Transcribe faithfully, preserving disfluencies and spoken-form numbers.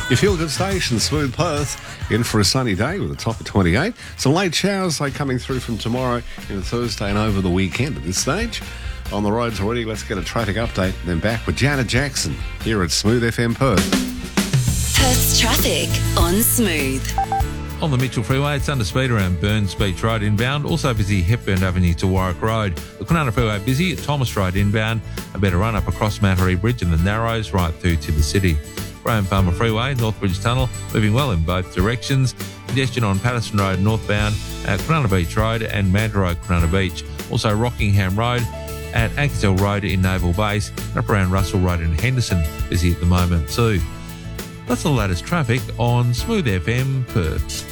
Your feel-good station, Smooth Perth, in for a sunny day with a top of twenty-eight. Some late showers are coming through from tomorrow into Thursday and over the weekend at this stage. On the roads already, let's get a traffic update. Then back with Janet Jackson here at Smooth F M Perth. Perth's traffic on Smooth. On the Mitchell Freeway, it's under speed around Burns Beach Road inbound. Also busy Hepburn Avenue to Warwick Road. The Kwinana Freeway busy at Thomas Road inbound. A better run up across Mattery Bridge and the Narrows right through to the city. Graham Palmer Freeway, Northbridge Tunnel, moving well in both directions. Congestion on Patterson Road northbound at Kwinana Beach Road and Manta Road, Kwinana Beach. Also Rockingham Road at Ankersdale Road in Naval Base. Up around Russell Road in Henderson, busy at the moment too. That's the latest traffic on Smooth F M Perth.